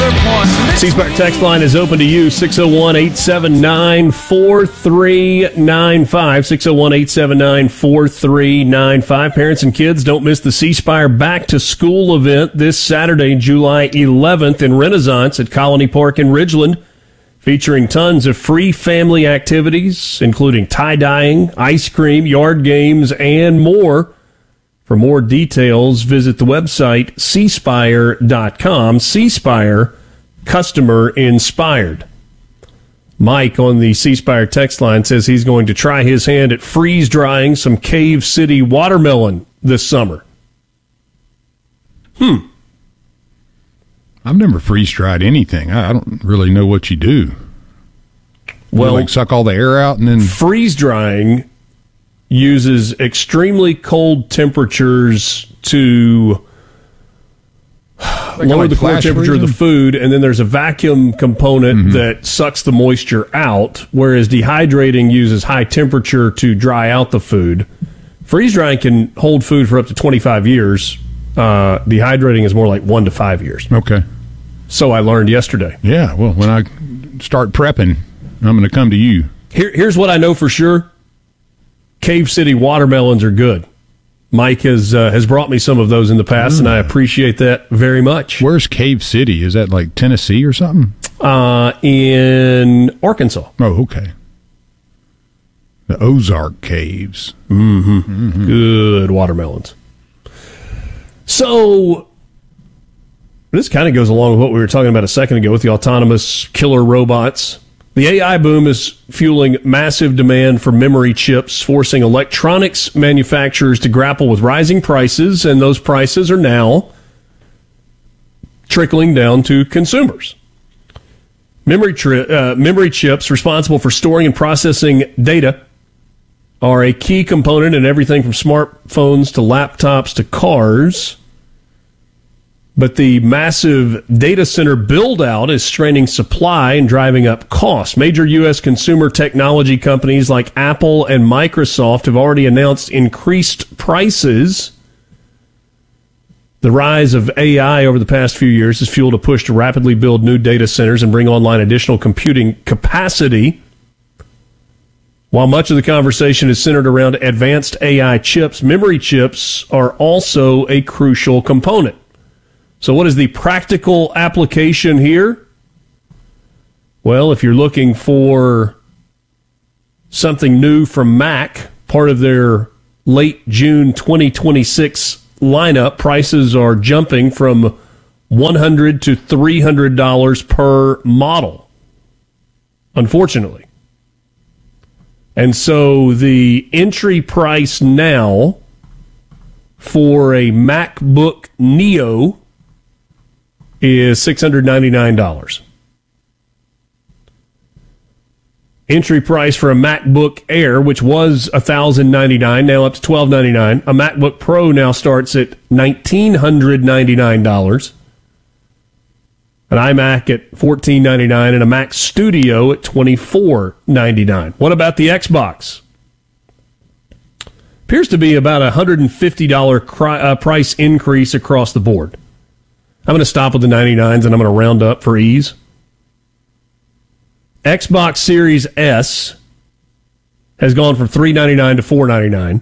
C-Spire text line is open to you, 601-879-4395, 601-879-4395. Parents and kids, don't miss the C-Spire Back to School event this Saturday, July 11th in Renaissance at Colony Park in Ridgeland, featuring tons of free family activities, including tie-dyeing, ice cream, yard games, and more. For more details, visit the website cspire.com. C-Spire, customer inspired. Mike on the C-Spire text line says he's going to try his hand at freeze-drying some Cave City watermelon this summer. I've never freeze-dried anything. I don't really know what you do. Well, like suck all the air out and then... Freeze-drying uses extremely cold temperatures to lower the core temperature of the food, and then there's a vacuum component that sucks the moisture out, whereas dehydrating uses high temperature to dry out the food. Freeze-drying can hold food for up to 25 years. Dehydrating is more like 1 to 5 years. Okay. So I learned yesterday. Yeah, well, when I start prepping, I'm going to come to you. Here's what I know for sure. Cave City watermelons are good. Mike has brought me some of those in the past, and I appreciate that very much. Where's Cave City? Is that like Tennessee or something? In Arkansas. Oh, okay. The Ozark Caves. Good watermelons. So this kind of goes along with what we were talking about a second ago with the autonomous killer robots. The AI boom is fueling massive demand for memory chips, forcing electronics manufacturers to grapple with rising prices, and those prices are now trickling down to consumers. Memory chips responsible for storing and processing data are a key component in everything from smartphones to laptops to cars. But the massive data center build-out is straining supply and driving up costs. Major U.S. consumer technology companies like Apple and Microsoft have already announced increased prices. The rise of AI over the past few years has fueled a push to rapidly build new data centers and bring online additional computing capacity. While much of the conversation is centered around advanced AI chips, memory chips are also a crucial component. So what is the practical application here? Well, if you're looking for something new from Mac, part of their late June 2026 lineup, prices are jumping from $100 to $300 per model, unfortunately. And so the entry price now for a MacBook Neo is $699. Entry price for a MacBook Air, which was $1,099, now up to $1,299. A MacBook Pro now starts at $1,999. An iMac at $1,499 and a Mac Studio at $2,499. What about the Xbox? Appears to be about a $150 price increase across the board. I'm going to stop with the 99s and I'm going to round up for ease. Xbox Series S has gone from $399 to $499.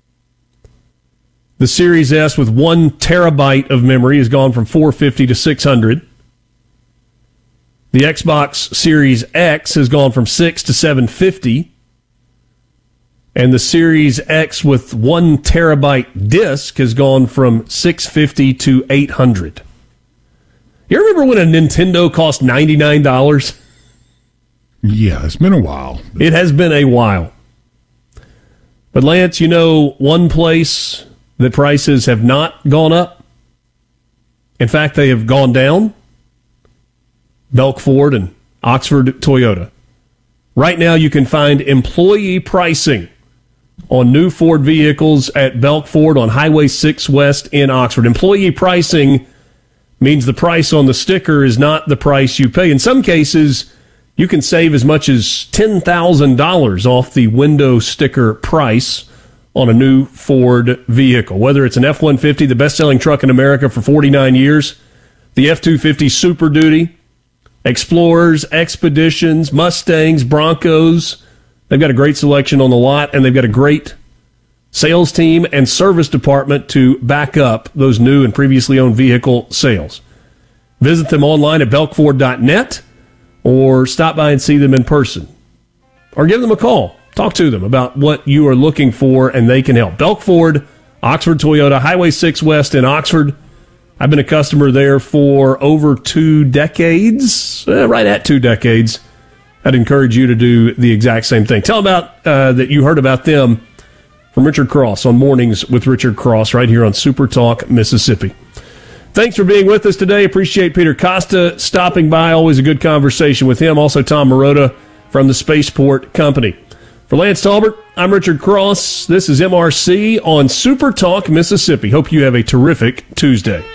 The Series S with 1 terabyte of memory has gone from $450 to $600. The Xbox Series X has gone from $600 to $750. And the Series X with 1 terabyte disc has gone from $650 to $800. You remember when a Nintendo cost $99? Yeah, it's been a while. It has been a while. But Lance, you know one place that prices have not gone up? In fact, they have gone down? Belk Ford and Oxford Toyota. Right now you can find employee pricing on new Ford vehicles at Belk Ford on Highway 6 West in Oxford. Employee pricing means the price on the sticker is not the price you pay. In some cases, you can save as much as $10,000 off the window sticker price on a new Ford vehicle. Whether it's an F-150, the best-selling truck in America for 49 years, the F-250 Super Duty, Explorers, Expeditions, Mustangs, Broncos. They've got a great selection on the lot, and they've got a great sales team and service department to back up those new and previously owned vehicle sales. Visit them online at belkford.net or stop by and see them in person. Or give them a call. Talk to them about what you are looking for, and they can help. Belk Ford, Oxford Toyota, Highway 6 West in Oxford. I've been a customer there for over 2 decades, right at 2 decades. I'd encourage you to do the exact same thing. Tell them about that you heard about them from Richard Cross on Mornings with Richard Cross right here on Super Talk, Mississippi. Thanks for being with us today. Appreciate Peter Costa stopping by. Always a good conversation with him. Also, Tom Marotta from the Spaceport Company. For Lance Talbert, I'm Richard Cross. This is MRC on Super Talk, Mississippi. Hope you have a terrific Tuesday.